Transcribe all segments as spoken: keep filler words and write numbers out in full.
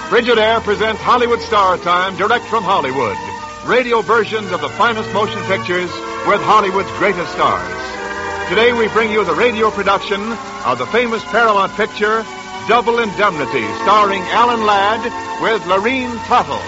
Frigidaire presents Hollywood Star Time direct from Hollywood. Radio versions of the finest motion pictures with Hollywood's greatest stars. Today we bring you the radio production of the famous Paramount picture, Double Indemnity, starring Alan Ladd with Lorene Tuttle.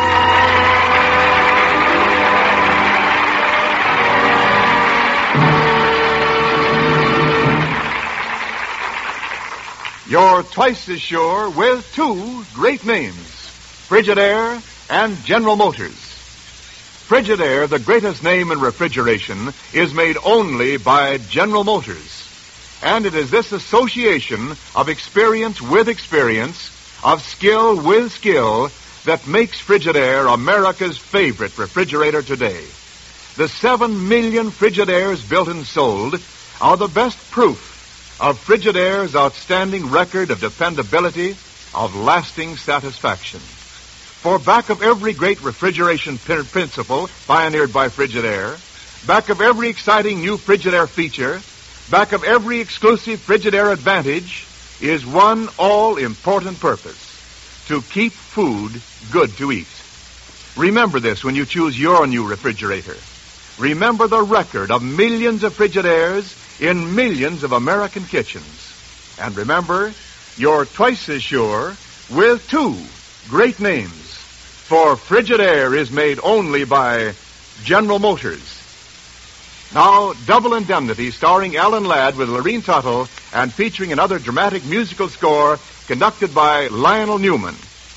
You're twice as sure with two great names, Frigidaire and General Motors. Frigidaire, the greatest name in refrigeration, is made only by General Motors. And it is this association of experience with experience, of skill with skill, that makes Frigidaire America's favorite refrigerator today. The seven million Frigidaires built and sold are the best proof of Frigidaire's outstanding record of dependability, of lasting satisfaction. For back of every great refrigeration pr- principle pioneered by Frigidaire, back of every exciting new Frigidaire feature, back of every exclusive Frigidaire advantage, is one all-important purpose: to keep food good to eat. Remember this when you choose your new refrigerator. Remember the record of millions of Frigidaires in millions of American kitchens. And remember, you're twice as sure with two great names. For Frigidaire is made only by General Motors. Now, Double Indemnity, starring Alan Ladd with Lorene Tuttle and featuring another dramatic musical score conducted by Lionel Newman.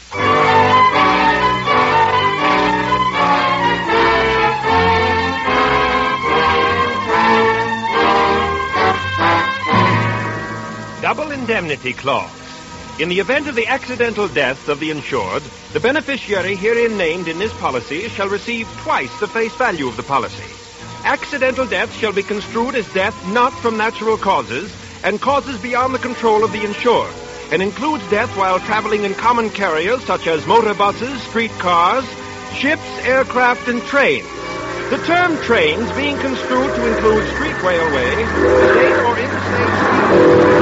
Double indemnity clause. In the event of the accidental death of the insured, the beneficiary herein named in this policy shall receive twice the face value of the policy. Accidental death shall be construed as death not from natural causes and causes beyond the control of the insured, and includes death while traveling in common carriers such as motor buses, streetcars, ships, aircraft, and trains. The term trains being construed to include street railway, state or interstate.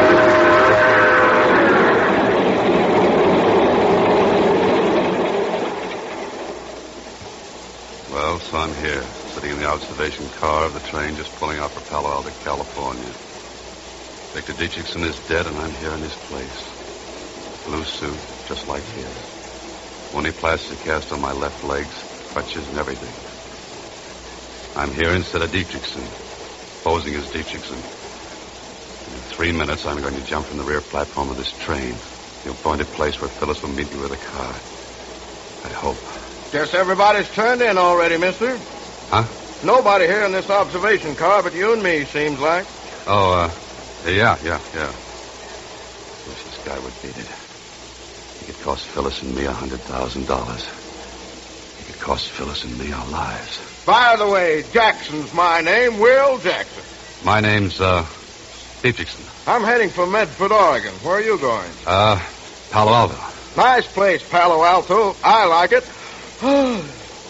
Well, so I'm here, sitting in the observation car of the train just pulling out for Palo Alto, California. Victor Dietrichson is dead, and I'm here in his place. Blue suit, just like his. Only plaster cast on my left legs, crutches and everything. I'm here instead of Dietrichson, posing as Dietrichson. In three minutes, I'm going to jump from the rear platform of this train, the appointed place where Phyllis will meet me with a car. I hope. Guess everybody's turned in already, mister. Huh? Nobody here in this observation car but you and me, seems like. Oh, uh, yeah, yeah, yeah. Wish this guy would beat it. He could cost Phyllis and me a hundred thousand dollars. He could cost Phyllis and me our lives. By the way, Jackson's my name, Will Jackson. My name's, uh, Dietrichson. I'm heading for Medford, Oregon. Where are you going? Uh, Palo Alto. Nice place, Palo Alto. I like it. Funny.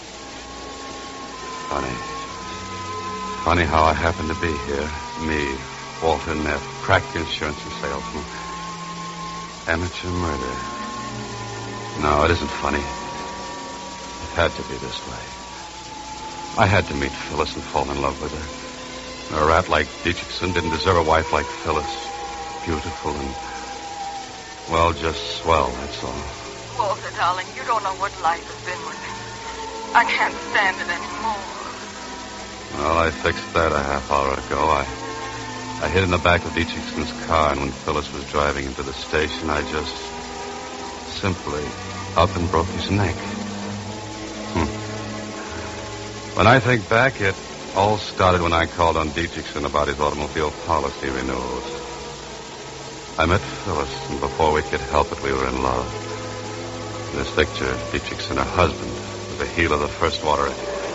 Funny how I happen to be here. Me, Walter Neff, crack insurance salesman. Amateur murder. No, it isn't funny. It had to be this way. I had to meet Phyllis and fall in love with her. A rat like Dietrichson didn't deserve a wife like Phyllis. Beautiful and, well, just swell, that's all. Walter, darling, you don't know what life has been with me. I can't stand it anymore. Well, I fixed that a half hour ago. I I hid in the back of Dietrichson's car, and when Phyllis was driving into the station, I just simply up and broke his neck. Hmm. When I think back, it all started when I called on Dietrichson about his automobile policy renewals. I met Phyllis, and before we could help it, we were in love. In this picture, Dietrichson, her husband, was the heel of the first water.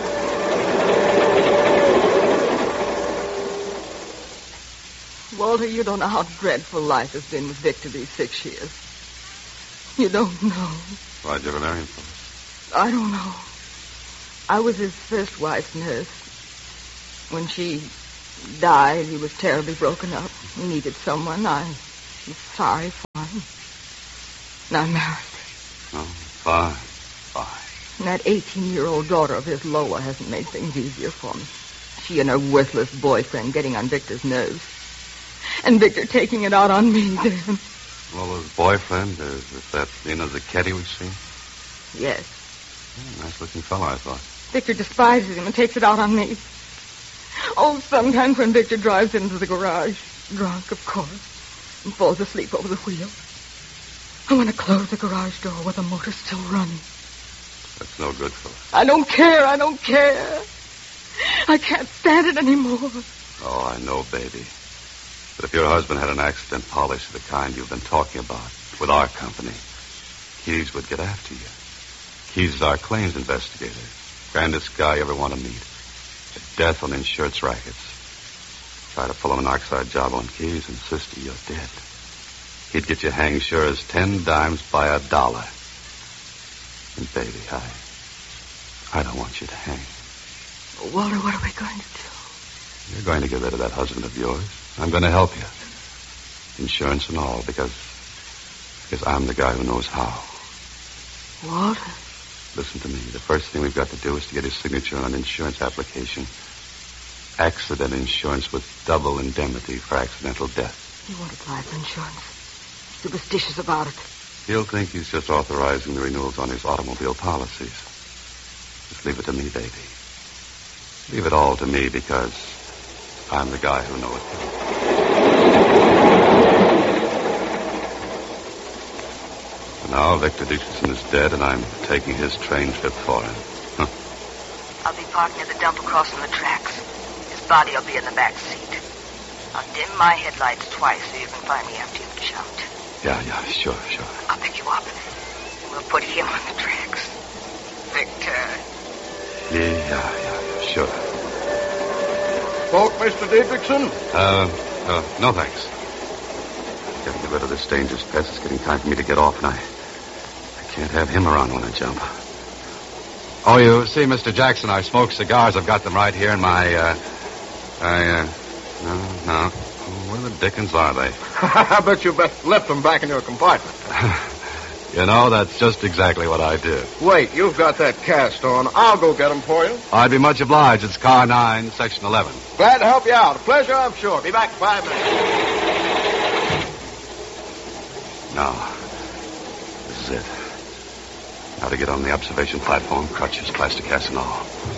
Walter, you don't know how dreadful life has been with Victor these six years. You don't know. Why'd you ever marry him for? I don't know. I was his first wife's nurse. When she died, he was terribly broken up. He needed someone. I was sorry for him. And I married. Oh, fine, fine. And that eighteen-year-old daughter of his, Lola, hasn't made things easier for me. She and her worthless boyfriend getting on Victor's nerves. And Victor taking it out on me, Dan. Lola's boyfriend, is, is that Lena Zacchetti we've seen? Yes. Oh, nice-looking fellow, I thought. Victor despises him and takes it out on me. Oh, sometimes when Victor drives into the garage, drunk, of course, and falls asleep over the wheel, I want to close the garage door while the motor's still running. That's no good, Phyllis. I don't care, I don't care. I can't stand it anymore. Oh, I know, baby. But if your husband had an accident polish of the kind you've been talking about with our company, Keyes would get after you. Keyes is our claims investigator. Grandest guy you ever want to meet. A death on insurance rackets. Try to pull a monoxide job on Keyes, and sister, you're dead. He'd get you hanged sure as ten dimes by a dollar. And baby, I... I don't want you to hang. Walter, what are we going to do? You're going to get rid of that husband of yours. I'm going to help you. Insurance and all, because... because I'm the guy who knows how. Walter? Listen to me. The first thing we've got to do is to get his signature on an insurance application. Accident insurance with double indemnity for accidental death. He won't apply for insurance. Superstitious about it. He'll think he's just authorizing the renewals on his automobile policies. Just leave it to me, baby. Leave it all to me, because I'm the guy who knows it. Now, Victor Dietrichson is dead, and I'm taking his train trip for him. Huh. I'll be parked near the dump across from the tracks. His body will be in the back seat. I'll dim my headlights twice so you can find me after you've jumped. Yeah, yeah, sure, sure. I'll pick you up, and we'll put him on the tracks. Victor. Yeah, yeah, yeah, sure. Smoke, Mister Dietrichson? Uh, uh, no thanks. Gotta get rid of this dangerous pest. It's getting time for me to get off, and I... I can't have him around when I jump. Oh, you see, Mister Jackson, I smoke cigars. I've got them right here in my, uh... I, uh... No, no. Where the dickens are they? I bet you bet left them back in your compartment. You know, that's just exactly what I did. Wait, you've got that cast on. I'll go get them for you. I'd be much obliged. It's car nine, section eleven. Glad to help you out. A pleasure, I'm sure. Be back in five minutes. Now, this is it. Now to get on the observation platform, crutches, plastic cast and all.